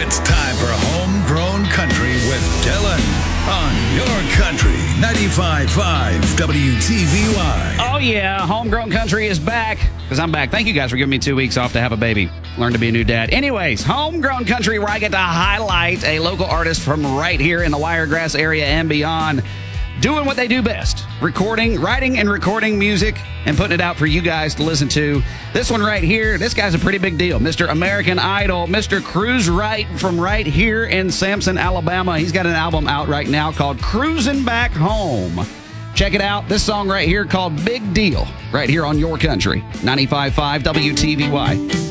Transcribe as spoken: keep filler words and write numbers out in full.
It's time for Homegrown Country with Dylan on your country, ninety-five point five W T V Y. Oh, yeah. Homegrown Country is back because I'm back. Thank you guys for giving me two weeks off to have a baby. Learn to be a new dad. Anyways, Homegrown Country, where I get to highlight a local artist from right here in the Wiregrass area and beyond, doing what they do best, recording, writing and recording music and putting it out for you guys to listen to. This one right here, this guy's a pretty big deal. Mister American Idol, Mister Cruz Wright from right here in Samson, Alabama. He's got an album out right now called Cruising Back Home. Check it out. This song right here called Big Deal, right here on your country, ninety-five point five W T V Y.